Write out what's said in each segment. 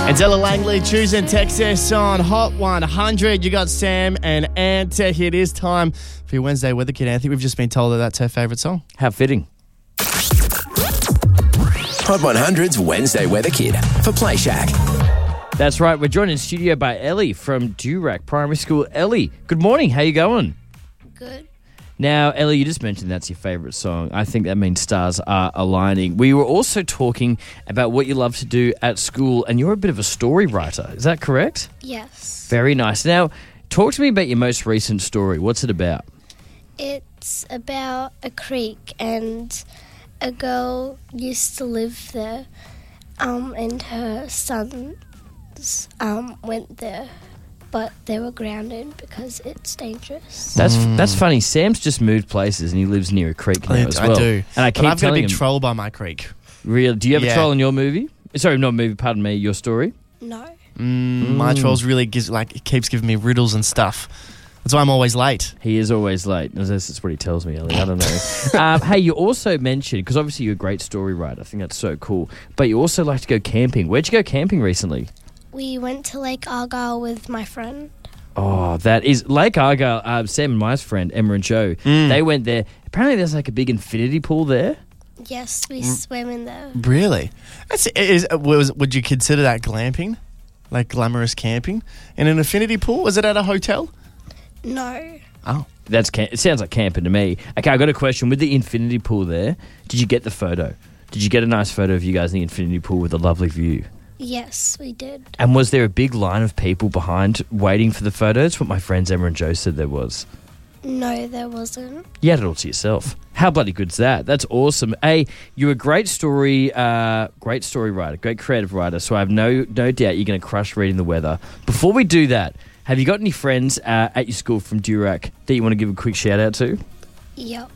And Della Langley choosing Texas on Hot 100. You got Sam and Anta. It is time for your Wednesday Weather Kid, Anthony. We've just been told that that's her favourite song. How fitting. Hot 100's Wednesday Weather Kid for Play Shack. That's right. We're joined in studio by Ellie from Durack Primary School. Ellie, good morning. How you going? Good. Now, Ellie, you just mentioned that's your favourite song. I think that means stars are aligning. We were also talking about what you love to do at school, and you're a bit of a story writer. Is that correct? Yes. Very nice. Now, talk to me about your most recent story. What's it about? It's about a creek, and a girl used to live there, and her sons went there, but they were grounded because it's dangerous. That's funny. Sam's just moved places and he lives near a creek now as well. I do. And I keep but I've got a telling big him, troll by my creek. Really? Do you have a Yeah. troll in your movie? Sorry, not movie, pardon me, your story? No. My trolls really keeps giving me riddles and stuff. That's why I'm always late. He is always late. That's what he tells me, Ellie. I don't know. Hey, you also mentioned, because obviously you're a great story writer. I think that's so cool. But you also like to go camping. Where'd you go camping recently? We went to Lake Argyle with my friend. Oh, that is Lake Argyle. Sam and my friend, Emma and Joe, they went there. Apparently there's like a big infinity pool there. Yes, we swam in there. Really? Would you consider that glamping? Like glamorous camping? In an infinity pool? Was it at a hotel? No. Oh. It sounds like camping to me. Okay, I got a question. With the infinity pool there, did you get the photo? Did you get a nice photo of you guys in the infinity pool with a lovely view? Yes, we did. And was there a big line of people behind waiting for the photos? What my friends Emma and Joe said there was. No, there wasn't. You had it all to yourself. How bloody good's that? That's awesome. Hey, you're a great story writer, great creative writer, so I have no doubt you're going to crush reading the weather. Before we do that, have you got any friends at your school from Durack that you want to give a quick shout out to? Yep.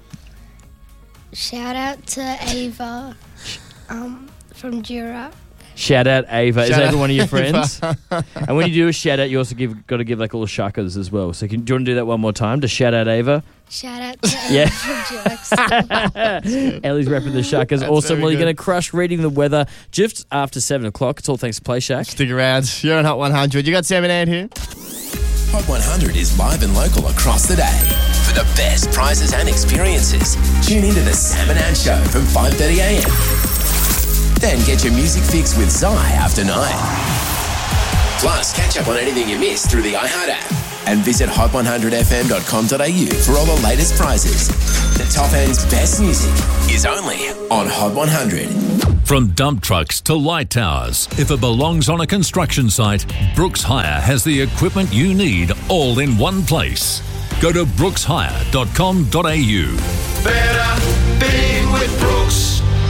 Shout out to Ava from Durack. Shout out Ava. Is Ava one of your Ava. friends? And when you do a shout out, you also got to give like all shuckers as well. So do you want to do that one more time? To shout out Ava? Shout out to Ava Yeah. from Durack. Ellie's repping the shuckers. That's Awesome. very Well, you're good. going to crush reading the weather just after 7 o'clock. It's all thanks to Play Shack. Stick around. You're on Hot 100. You got Sam and Ant here. Hot 100 is live and local across the day. For the best prizes and experiences, tune into the Sam and Ant Show from 5:30 a.m. Then get your music fix with Zai after 9. Plus, catch up on anything you missed through the iHeart app. And visit hot100fm.com.au for all the latest prizes. The top end's best music is only on Hot 100. From dump trucks to light towers, if it belongs on a construction site, Brooks Hire has the equipment you need all in one place. Go to brookshire.com.au. Better being with Brooks.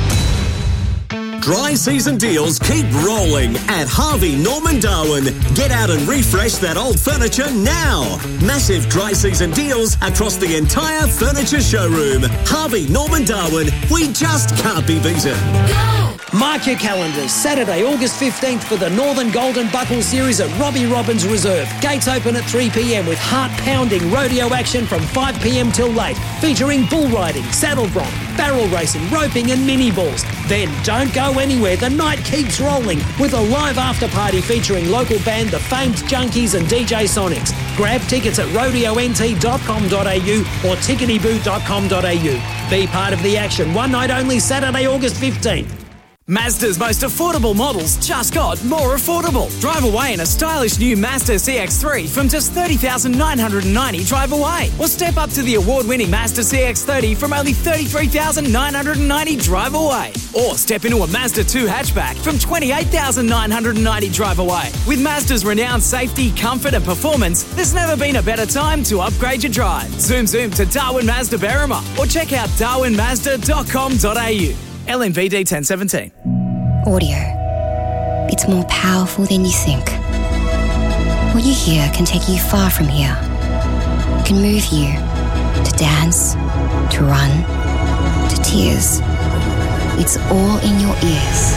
Dry season deals keep rolling at Harvey Norman Darwin. Get out and refresh that old furniture now. Massive dry season deals across the entire furniture showroom. Harvey Norman Darwin, we just can't be beaten. Mark your calendars. Saturday, August 15th for the Northern Golden Buckle Series at Robbie Robbins Reserve. Gates open at 3 p.m. with heart-pounding rodeo action from 5 p.m. till late, featuring bull riding, saddle bronc, barrel racing, roping and mini balls. Then don't go anywhere. The night keeps rolling with a live after-party featuring local band The Famed Junkies and DJ Sonics. Grab tickets at rodeont.com.au or ticketyboo.com.au. Be part of the action. One night only, Saturday, August 15th. Mazda's most affordable models just got more affordable. Drive away in a stylish new Mazda CX-3 from just $30,990 drive away. Or step up to the award-winning Mazda CX-30 from only $33,990 drive away. Or step into a Mazda 2 hatchback from $28,990 drive away. With Mazda's renowned safety, comfort and performance, there's never been a better time to upgrade your drive. Zoom to Darwin Mazda Berrima or check out darwinmazda.com.au. LNVD 1017. Audio. It's more powerful than you think. What you hear can take you far from here. It can move you to dance, to run, to tears. It's all in your ears.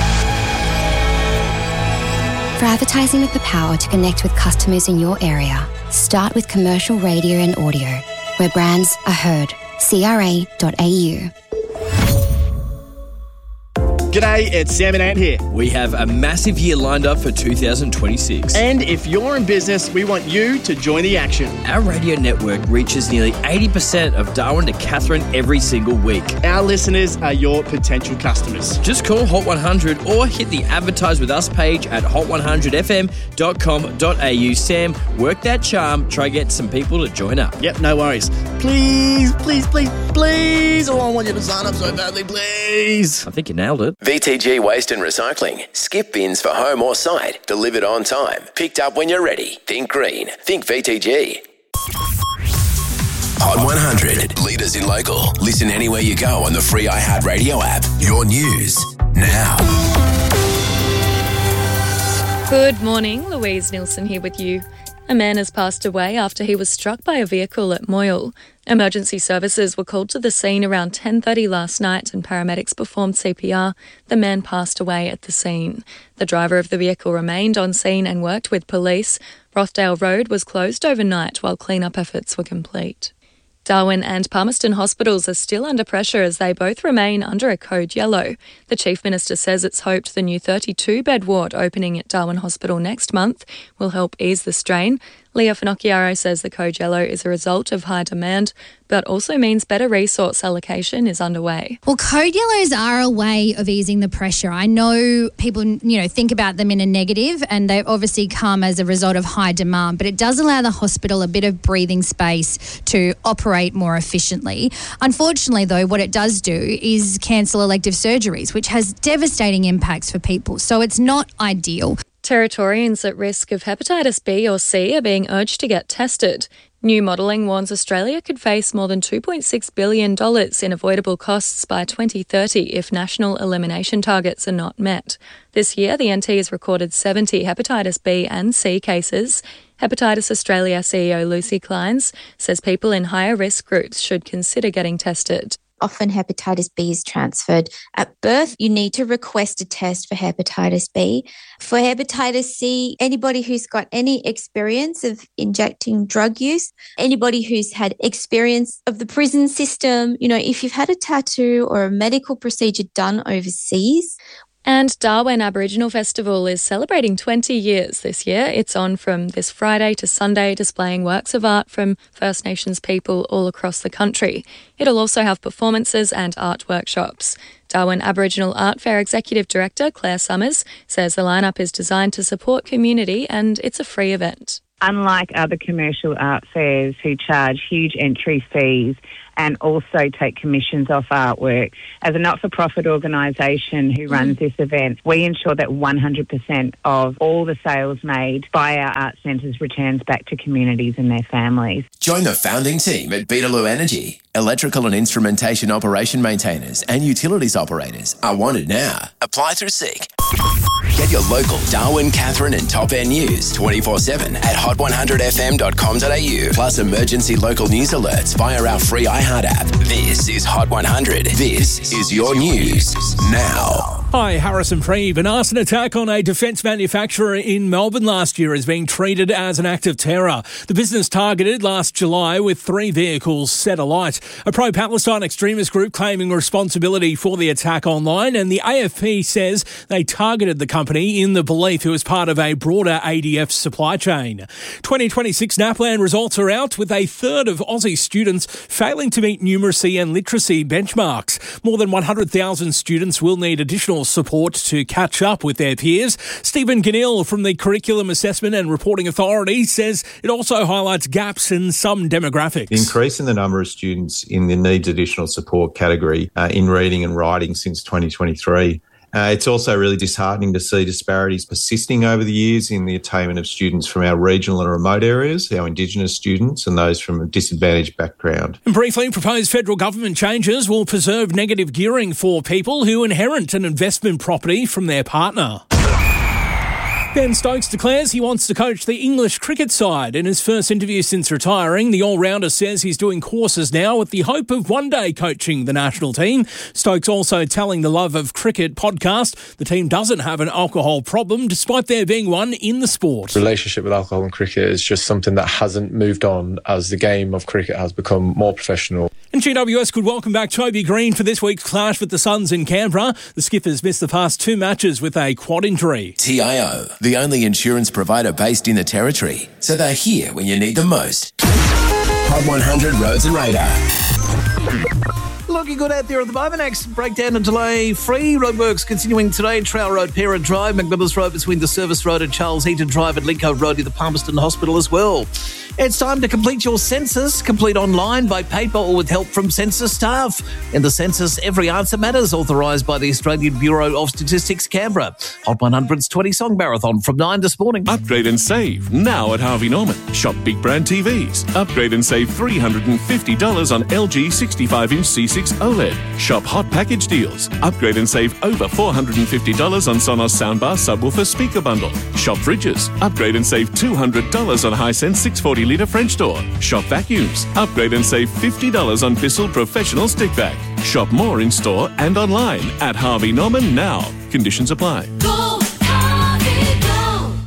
For advertising with the power to connect with customers in your area, start with commercial radio and audio, where brands are heard. CRA.au. G'day, it's Sam and Ant here. We have a massive year lined up for 2026. And if you're in business, we want you to join the action. Our radio network reaches nearly 80% of Darwin to Katherine every single week. Our listeners are your potential customers. Just call Hot 100 or hit the Advertise With Us page at hot100fm.com.au. Sam, work that charm. Try get some people to join up. Yep, no worries. Please, please, please, please. Oh, I want you to sign up so badly, please. I think you nailed it. VTG Waste and Recycling. Skip bins for home or site. Delivered on time. Picked up when you're ready. Think green. Think VTG. Hot 100. Leaders in local. Listen anywhere you go on the free iHeartRadio app. Your news now. Good morning, Louise Nielsen here with you. A man has passed away after he was struck by a vehicle at Moyle. Emergency services were called to the scene around 10:30 last night and paramedics performed CPR. The man passed away at the scene. The driver of the vehicle remained on scene and worked with police. Rothdale Road was closed overnight while clean-up efforts were complete. Darwin and Palmerston hospitals are still under pressure as they both remain under a code yellow. The Chief Minister says it's hoped the new 32-bed ward opening at Darwin Hospital next month will help ease the strain. Leah Finocchiaro says the code yellow is a result of high demand, but also means better resource allocation is underway. Well, code yellows are a way of easing the pressure. I know people, think about them in a negative, and they obviously come as a result of high demand, but it does allow the hospital a bit of breathing space to operate more efficiently. Unfortunately, though, what it does do is cancel elective surgeries, which has devastating impacts for people. So it's not ideal. Territorians at risk of hepatitis B or C are being urged to get tested. New modelling warns Australia could face more than $2.6 billion in avoidable costs by 2030 if national elimination targets are not met. This year, the NT has recorded 70 hepatitis B and C cases. Hepatitis Australia CEO Lucy Kleins says people in higher risk groups should consider getting tested. Often hepatitis B is transferred. At birth, you need to request a test for hepatitis B. For hepatitis C, anybody who's got any experience of injecting drug use, anybody who's had experience of the prison system, if you've had a tattoo or a medical procedure done overseas. And Darwin Aboriginal Festival is celebrating 20 years this year. It's on from this Friday to Sunday, displaying works of art from First Nations people all across the country. It'll also have performances and art workshops. Darwin Aboriginal Art Fair Executive Director Claire Summers says the lineup is designed to support community and it's a free event. Unlike other commercial art fairs who charge huge entry fees and also take commissions off artwork, as a not-for-profit organisation who runs this event, we ensure that 100% of all the sales made by our art centres returns back to communities and their families. Join the founding team at Beetaloo Energy. Electrical and instrumentation operation maintainers and utilities operators are wanted now. Apply through SEEK. Get your local Darwin, Katherine and Top End news 24/7 at hot100fm.com.au. Plus emergency local news alerts via our free iHeart app. This is Hot 100. This is your news now. Hi, Harrison Preeve. An arson attack on a defence manufacturer in Melbourne last year is being treated as an act of terror. The business targeted last July with 3 vehicles set alight. A pro-Palestine extremist group claiming responsibility for the attack online, and the AFP says they targeted the company in the belief it was part of a broader ADF supply chain. 2026 NAPLAN results are out, with a third of Aussie students failing to meet numeracy and literacy benchmarks. More than 100,000 students will need additional support to catch up with their peers. Stephen Ganil from the Curriculum Assessment and Reporting Authority says it also highlights gaps in some demographics. The increase in the number of students in the needs additional support category in reading and writing since 2023. It's also really disheartening to see disparities persisting over the years in the attainment of students from our regional and remote areas, our Indigenous students and those from a disadvantaged background. And briefly, proposed federal government changes will preserve negative gearing for people who inherit an investment property from their partner. Ben Stokes declares he wants to coach the English cricket side. In his first interview since retiring, the all-rounder says he's doing courses now with the hope of one day coaching the national team. Stokes also telling the Love of Cricket podcast the team doesn't have an alcohol problem despite there being one in the sport. Relationship with alcohol and cricket is just something that hasn't moved on as the game of cricket has become more professional. And GWS could welcome back Toby Green for this week's clash with the Suns in Canberra. The Skippers missed the past 2 matches with a quad injury. TIO, the only insurance provider based in the Territory, so they're here when you need them most. Hot 100 Roads and Radar. Looking good out there at the moment. Accident breakdown and delay free. Roadworks continuing today. Trail Road, Parent Drive, McMillis Road between the Service Road and Charles Heaton Drive, and Lincoln Road near the Palmerston Hospital as well. It's time to complete your census. Complete online, by paper, or with help from census staff. In the census, every answer matters. Authorised by the Australian Bureau of Statistics, Canberra. Hot 100's 20 Song Marathon from 9 this morning. Upgrade and save now at Harvey Norman. Shop big brand TVs. Upgrade and save $350 on LG 65-inch C6 OLED. Shop hot package deals. Upgrade and save over $450 on Sonos soundbar subwoofer speaker bundle. Shop fridges. Upgrade and save $200 on Hisense 640-litre French door. Shop vacuums. Upgrade and save $50 on Bissell Professional stick vac. Shop more in store and online at Harvey Norman now. Conditions apply. Go, Harvey, go.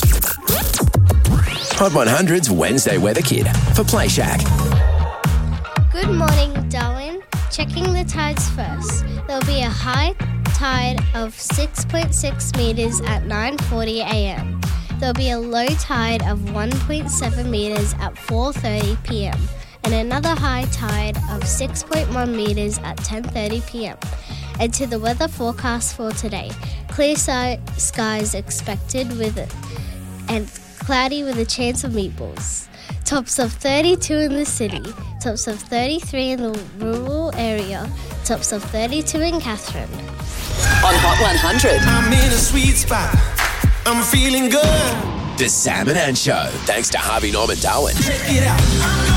Hot 100's Wednesday Weather Kid for Play Shack. Good morning, Darwin. Checking the tides first. There'll be a high tide of 6.6 metres at 9:40 a.m. There'll be a low tide of 1.7 metres at 4:30 p.m. and another high tide of 6.1 metres at 10:30 p.m. And to the weather forecast for today. Clear skies expected and cloudy with a chance of meatballs. Tops of 32 in the city, tops of 33 in the rural area, tops of 32 in Catherine. On Hot 100. I'm in a sweet spot. I'm feeling good. The Sam and Ann Show, thanks to Harvey Norman Darwin. Check it out.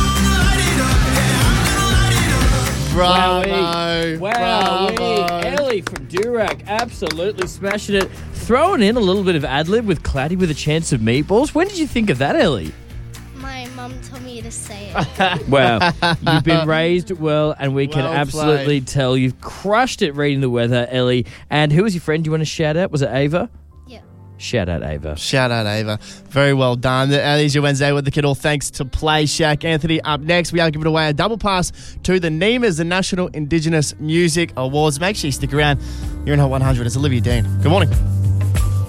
Bravo. Wow. Ellie from Durack absolutely smashing it. Throwing in a little bit of ad-lib with Claddy with a chance of meatballs. When did you think of that, Ellie? My mum told me to say it. Well, you've been raised well, and we can Well absolutely tell you've crushed it reading the weather, Ellie. And who was your friend you want to shout out? Was it Ava? Yeah. Shout out, Ava. Shout out, Ava. Very well done. That is your Wednesday with the Kid, all thanks to Play Shack. Anthony, up next, we are giving away a double pass to the NEMAs, the National Indigenous Music Awards. Make sure you stick around. You're in Hot 100. It's Olivia Dean. Good morning.